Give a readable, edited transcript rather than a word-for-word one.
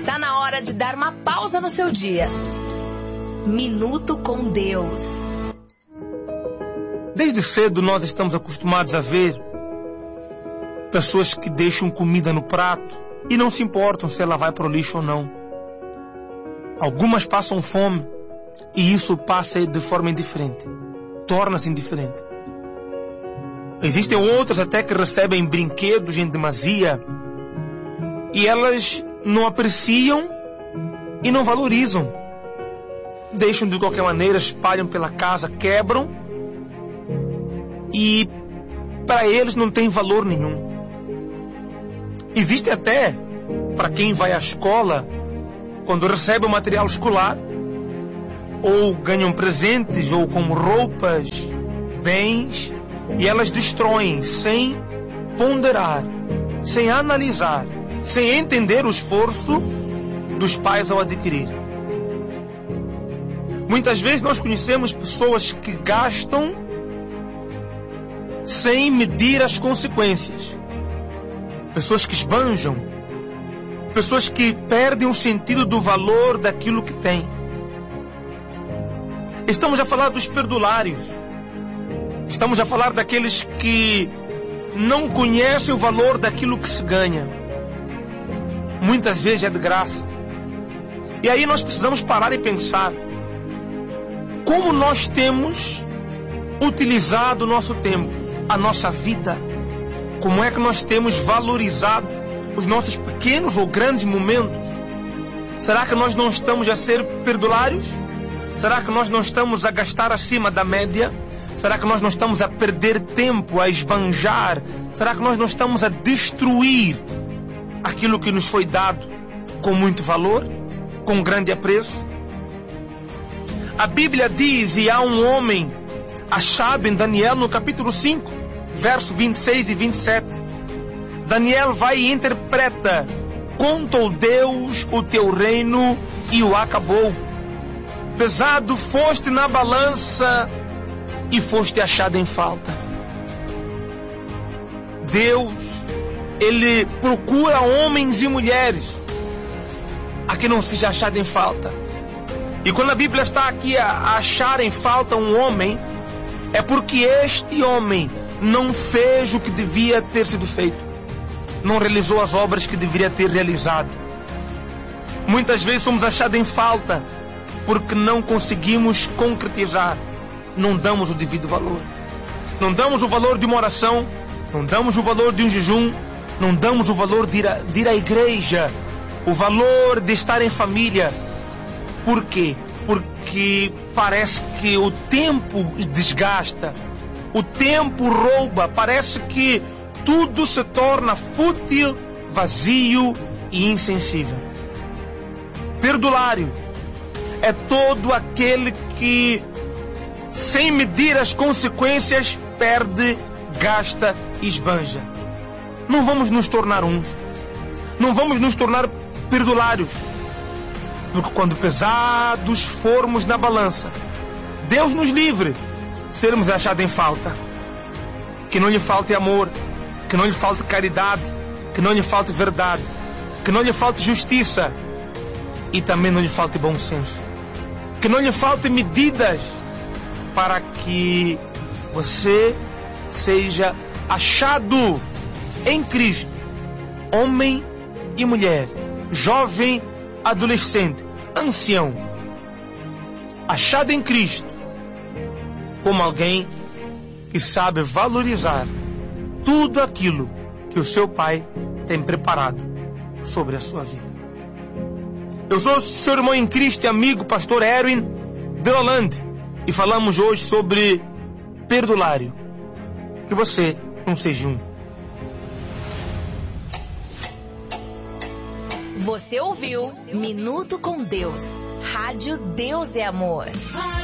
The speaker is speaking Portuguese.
Tá na hora de dar uma pausa no seu dia. Minuto com Deus. Desde cedo nós estamos acostumados a ver pessoas que deixam comida no prato e não se importam se ela vai para o lixo ou não. Algumas passam fome e isso passa de forma indiferente. Torna-se indiferente. Existem outras até que recebem brinquedos em demasia e elas não apreciam e não valorizam. Deixam de qualquer maneira, espalham pela casa, quebram e para eles não tem valor nenhum. Existe até, para quem vai à escola, quando recebe o material escolar, ou ganham presentes, ou como roupas, bens, e elas destroem sem ponderar, sem analisar, sem entender o esforço dos pais ao adquirir. Muitas vezes nós conhecemos pessoas que gastam sem medir as consequências. Pessoas que esbanjam. Pessoas que perdem o sentido do valor daquilo que têm. Estamos a falar dos perdulários. Estamos a falar daqueles que não conhecem o valor daquilo que se ganha. Muitas vezes é de graça. E aí nós precisamos parar e pensar como nós temos utilizado o nosso tempo, a nossa vida. Como é que nós temos valorizado os nossos pequenos ou grandes momentos? Será que nós não estamos a ser perdulários? Será que nós não estamos a gastar acima da média? Será que nós não estamos a perder tempo, a esbanjar? Será que nós não estamos a destruir aquilo que nos foi dado com muito valor, com grande apreço? A Bíblia diz, e há um homem achado em Daniel no capítulo 5, verso 26 e 27. Daniel vai e interpreta: contou Deus o teu reino e o acabou. Pesado foste na balança e foste achado em falta. Deus, Ele procura homens e mulheres a que não seja achado em falta. E quando a Bíblia está aqui a achar em falta um homem, é porque este homem não fez o que devia ter sido feito. Não realizou as obras que deveria ter realizado. Muitas vezes somos achados em falta porque não conseguimos concretizar. Não damos o devido valor. Não damos o valor de uma oração. Não damos o valor de um jejum. Não damos o valor de ir à igreja. O valor de estar em família. Por quê? Porque parece que o tempo desgasta. O tempo rouba. Parece que tudo se torna fútil, vazio e insensível. Perdulário é todo aquele que, sem medir as consequências, perde, gasta e esbanja. Não vamos nos tornar uns. Não vamos nos tornar perdulários. Porque quando pesados formos na balança, Deus nos livre sermos achados em falta. Que não lhe falte amor, que não lhe falte caridade, que não lhe falte verdade, que não lhe falte justiça e também não lhe falte bom senso. Que não lhe falte medidas para que você seja achado em Cristo, homem e mulher, jovem, adolescente, ancião, achado em Cristo como alguém que sabe valorizar tudo aquilo que o seu Pai tem preparado sobre a sua vida. Eu sou o seu irmão em Cristo e amigo pastor Erwin de Holanda e falamos hoje sobre perdulário. Que você não seja um. Você ouviu Minuto com Deus. Rádio Deus é Amor.